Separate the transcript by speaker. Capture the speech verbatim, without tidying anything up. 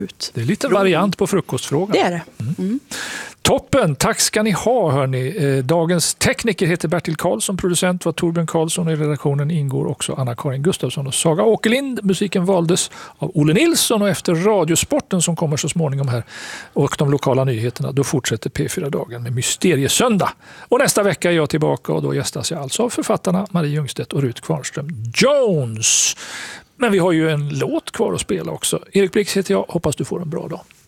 Speaker 1: ut.
Speaker 2: Det är lite variant på frukostfrågan.
Speaker 1: Det är det.
Speaker 2: Mm.
Speaker 1: Mm.
Speaker 2: Toppen, tack ska ni ha hörni. Dagens tekniker heter Bertil Karlsson, producent var Torbjörn Karlsson och i redaktionen ingår också Anna-Karin Gustafsson och Saga Åkerlind. Musiken valdes av Olle Nilsson och efter Radiosporten som kommer så småningom här och de lokala nyheterna, då fortsätter P fyra-dagen med Mysteriesöndag. Och nästa vecka är jag tillbaka och då gästas jag alltså av författarna Marie Ljungstedt och Rut Kvarnström Jones. Men vi har ju en låt kvar att spela också. Erik Blix heter jag, hoppas du får en bra dag.